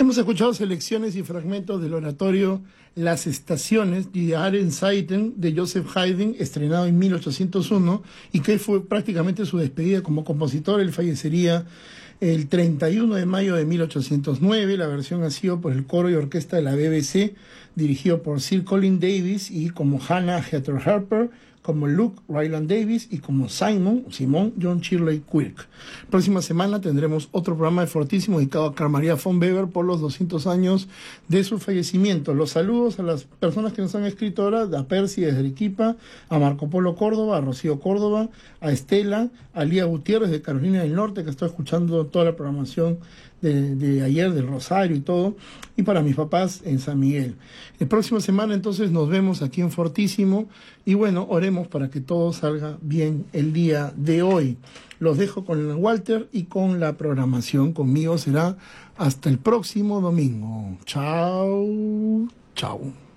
Hemos escuchado selecciones y fragmentos del oratorio Las Estaciones de Arenzeiten de Joseph Haydn, estrenado en 1801, y que fue prácticamente su despedida como compositor. Él fallecería el 31 de mayo de 1809. La versión ha sido por el coro y orquesta de la BBC, dirigido por Sir Colin Davis, y como Hannah Heather Harper, como Luke Ryland Davis y como Simon John Shirley Quirk. Próxima semana tendremos otro programa de Fortísimo dedicado a Carl Maria von Weber por los 200 años de su fallecimiento. Los saludos a las personas que nos han escrito ahora: a Percy desde Arequipa, a Marco Polo Córdoba, a Rocío Córdoba, a Estela, a Lía Gutiérrez de Carolina del Norte, que está escuchando toda la programación de ayer, del Rosario y todo, y para mis papás en San Miguel. La próxima semana entonces nos vemos aquí en Fortísimo, y bueno, oremos para que todo salga bien el día de hoy. Los dejo con Walter y con la programación. Conmigo será hasta el próximo domingo. Chao, chao.